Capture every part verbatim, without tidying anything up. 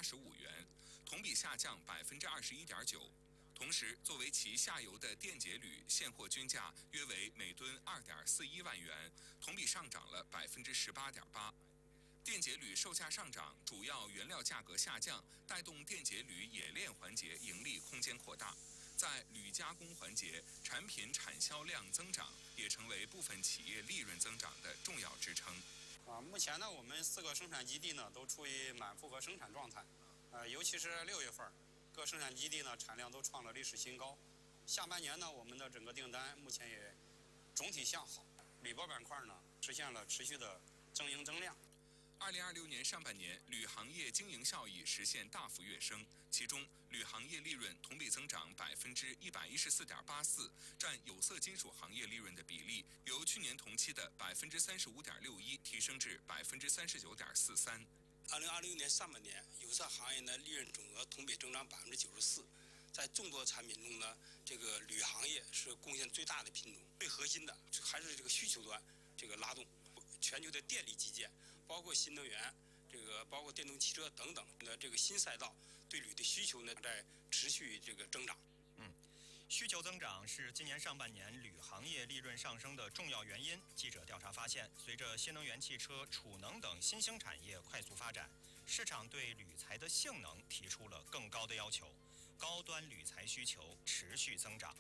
八十五元，同比下降百分之二十一点九。同时，作为其下游的电解铝现货均价约为每吨二点四一万元，同比上涨了百分之十八点八。电解铝售价上涨，主要原料价格下降，带动电解铝冶炼环节盈利空间扩大。在铝加工环节，产品产销量增长也成为部分企业利润增长的重要支撑。 啊，目前呢，我们四个生产基地呢都处于满负荷生产状态，呃，尤其是六月份。各生产基地呢产量都创了历史新高，下半年呢我们的整个订单目前也总体向好，铝箔板块呢实现了持续的增营增量。 二零二六年上半年，铝行业经营效益实现大幅跃升，其中铝行业利润同比增长百分之一百一十四点八四，占有色金属行业利润的比例由去年同期的百分之三十五点六一提升至百分之三十九点四三。 二零二六年上半年，有色行业的利润总额同比增长百分之九十四。在众多产品中呢，这个铝行业是贡献最大的品种。最核心的还是这个需求端这个拉动，全球的电力基建，包括新能源，这个包括电动汽车等等的这个新赛道，对铝的需求呢在持续这个增长。 嗯。需求增长是今年上半年铝行业利润上升的重要原因。记者调查发现，随着新能源汽车、储能等新兴产业快速发展，市场对铝材的性能提出了更高的要求，高端铝材需求持续增长。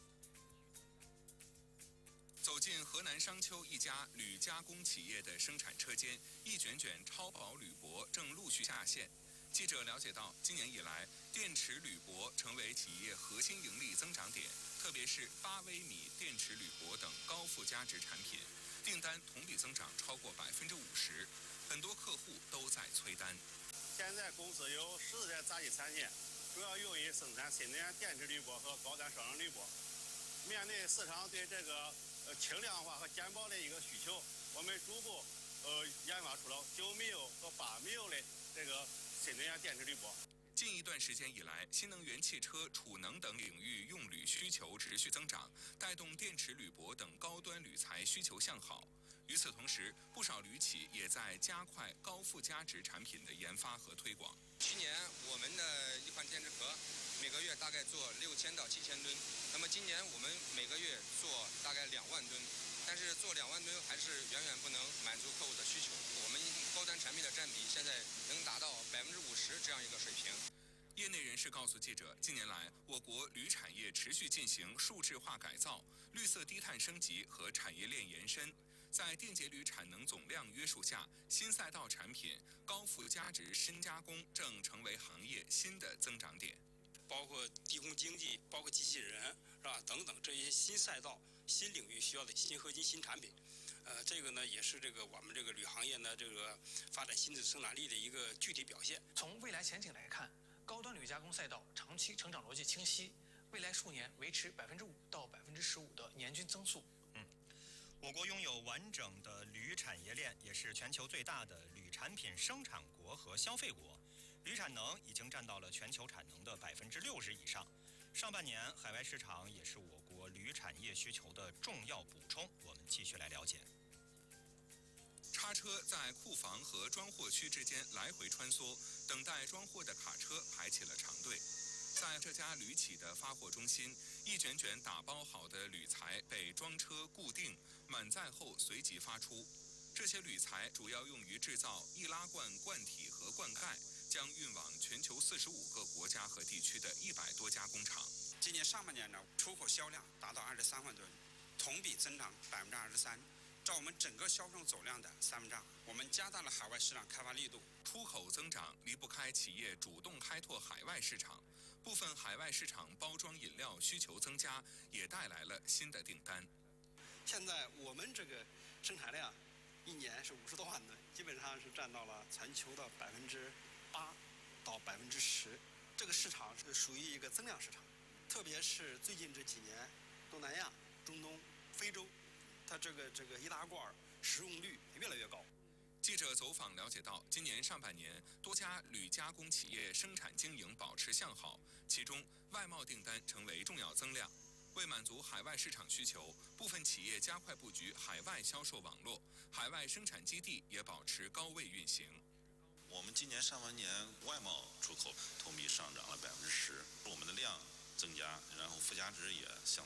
走进河南商丘一家铝加工企业的生产车间，一卷卷超薄铝箔正陆续下线。记者了解到，今年以来，电池铝箔成为企业核心盈利增长点，特别是八微米电池铝箔等高附加值产品，订单同比增长超过百分之五十，很多客户都在催单。 现在公司有十台扎机产线，主要用于生产新能源电池铝箔和高端双能铝箔。面对市场对这个呃轻量化和减薄的一个需求，我们逐步呃研发出了九米油和八米油的这个新能源电池铝箔。 近一段时间以来，新能源汽车、储能等领域用铝需求持续增长，带动电池铝箔等高端铝材需求向好。与此同时，不少铝企也在加快高附加值产品的研发和推广。 去年我们的一款电池壳每个月大概做六千到七千吨，那么今年我们每个月做大概两万吨。但是做两万吨还是远远不能满足客户的需求，我们高端产品的占比现在能达到百分之五十这样一个水平。 业内人士告诉记者，近年来我国铝产业持续进行数质化改造、绿色低碳升级和产业链延伸。在电解铝产能总量约束下，新赛道产品、高附加值深加工正成为行业新的增长点。 包括低空经济，包括机器人，是吧？等等这些新赛道、新领域需要的新合金、新产品，呃，这个呢也是这个我们这个铝行业呢这个发展新的生产力的一个具体表现。 从未来前景来看，高端铝加工赛道长期成长逻辑清晰，未来数年维持百分之五到百分之十五的年均增速。 嗯。我国拥有完整的铝产业链，也是全球最大的铝产品生产国和消费国。铝产能已经占到了全球产能的百分之六十以上。上半年海外市场也是我国铝产业需求的重要补充。我们继续来了解。 叉车在库房和装货区之间来回穿梭，等待装货的卡车排起了长队。在这家铝企的发货中心，一卷卷打包好的铝材被装车固定，满载后随即发出。这些铝材主要用于制造易拉罐罐体和罐盖，将运往全球四十五个国家和地区的一百多家工厂。 今年上半年呢，出口销量达到二十三万吨，同比增长百分之二十三，占我们整个销售总量的三分之二。我们加大了海外市场开发力度。 出口增长离不开企业主动开拓海外市场，部分海外市场包装饮料需求增加，也带来了新的订单。 现在我们这个生产量一年是五十多万吨，基本上是占到了全球的百分之八到百分之十。这个市场是属于一个增量市场，特别是最近这几年，东南亚、中东、非洲，它这个这个易拉罐使用率越来越高。 记者走访了解到，今年上半年多家铝加工企业生产经营保持向好，其中外贸订单成为重要增量。为满足海外市场需求，部分企业加快布局海外销售网络，海外生产基地也保持高位运行。 我们今年上半年外贸出口同比上涨了百分之十，我们的量增加，然后附加值也相